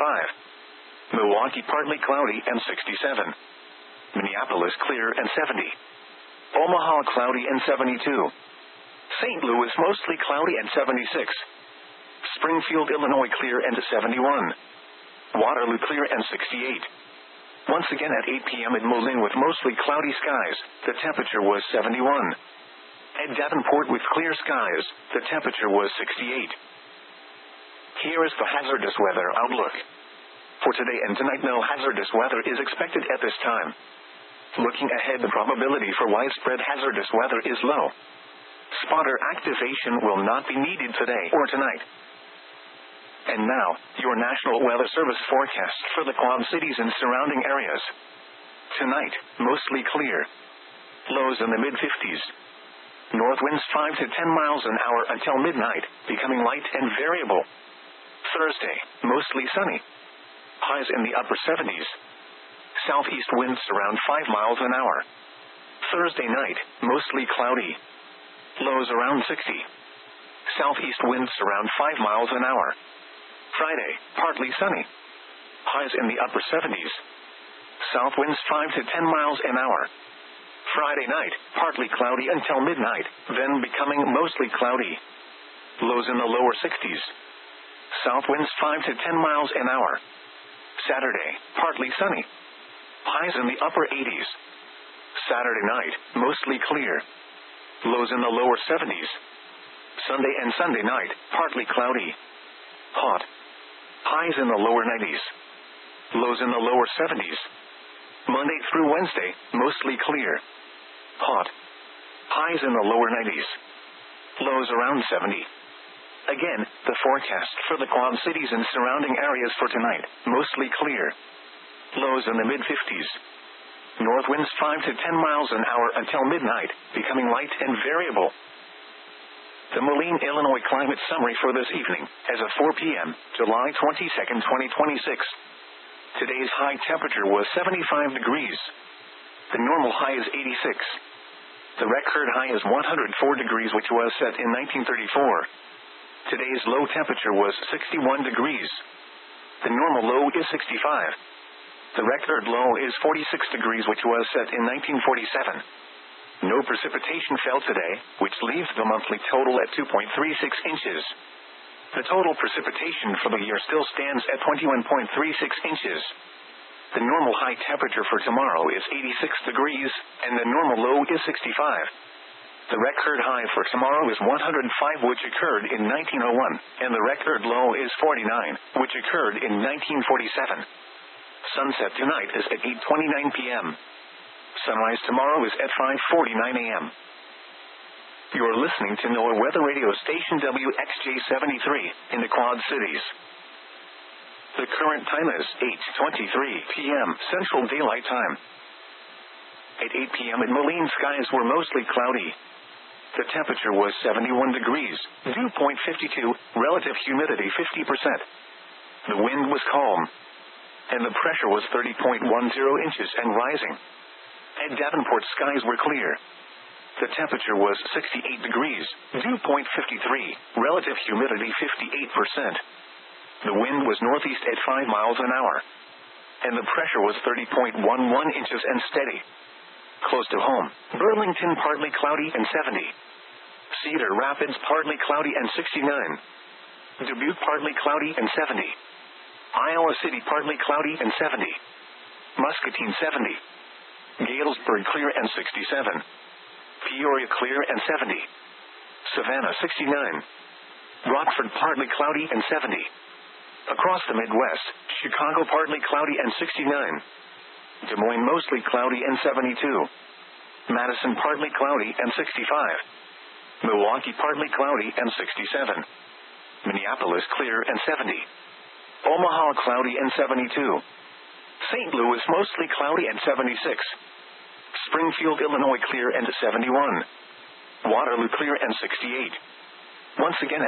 65. Milwaukee partly cloudy and 67. Minneapolis clear and 70. Omaha cloudy and 72. St. Louis mostly cloudy and 76. Springfield, Illinois clear and 71. Waterloo clear and 68. Once again at 8 p.m. in Moline with mostly cloudy skies, the temperature was 71. At Davenport with clear skies, the temperature was 68. Here is the hazardous weather outlook. For today and tonight, no hazardous weather is expected at this time. Looking ahead, the probability for widespread hazardous weather is low. Spotter activation will not be needed today or tonight. And now, your National Weather Service forecast for the Quad Cities and surrounding areas. Tonight, mostly clear. Lows in the mid-50s. North winds 5 to 10 miles an hour until midnight, becoming light and variable. Thursday, mostly sunny. Highs in the upper 70s. Southeast winds around 5 miles an hour. Thursday night, mostly cloudy. Lows around 60. Southeast winds around 5 miles an hour. Friday, partly sunny. Highs in the upper 70s. South winds 5 to 10 miles an hour. Friday night, partly cloudy until midnight, then becoming mostly cloudy. Lows in the lower 60s. South winds 5 to 10 miles an hour. Saturday, partly sunny. Highs in the upper 80s. Saturday night, mostly clear. Lows in the lower 70s. Sunday and Sunday night, partly cloudy. Hot. Highs in the lower 90s. Lows in the lower 70s. Monday through Wednesday, mostly clear. Hot. Highs in the lower 90s. Lows around 70. Again, the forecast for the Quad Cities and surrounding areas for tonight, mostly clear. Lows in the mid-50s. North winds 5 to 10 miles an hour until midnight, becoming light and variable. The Moline, Illinois climate summary for this evening, as of 4 p.m., July 22nd, 2026. Today's high temperature was 75 degrees. The normal high is 86. The record high is 104 degrees, which was set in 1934. Today's low temperature was 61 degrees. The normal low is 65. The record low is 46 degrees, which was set in 1947. No precipitation fell today, which leaves the monthly total at 2.36 inches. The total precipitation for the year still stands at 21.36 inches. The normal high temperature for tomorrow is 86 degrees, and the normal low is 65. The record high for tomorrow is 105, which occurred in 1901, and the record low is 49, which occurred in 1947. Sunset tonight is at 8:29 p.m. Sunrise tomorrow is at 5:49 a.m. You're listening to NOAA Weather Radio Station WXJ-73 in the Quad Cities. The current time is 8:23 p.m. Central Daylight Time. At 8 p.m. in Moline, skies were mostly cloudy. The temperature was 71 degrees, dew point 52, relative humidity 50%. The wind was calm, and the pressure was 30.10 inches and rising. At Davenport, skies were clear. The temperature was 68 degrees, dew point 53, relative humidity 58%. The wind was northeast at 5 miles an hour, and the pressure was 30.11 inches and steady. Close to home, Burlington partly cloudy and 70. Cedar Rapids partly cloudy and 69. Dubuque partly cloudy and 70. Iowa City partly cloudy and 70. Muscatine 70. Galesburg clear and 67. Peoria clear and 70. Savannah 69. Rockford partly cloudy and 70. Across the Midwest, Chicago partly cloudy and 69. Des Moines mostly cloudy and 72. Madison partly cloudy and 65. Milwaukee partly cloudy and 67. Minneapolis clear and 70. Omaha cloudy and 72. St. Louis mostly cloudy and 76. Springfield, Illinois clear and 71. Waterloo clear and 68. Once again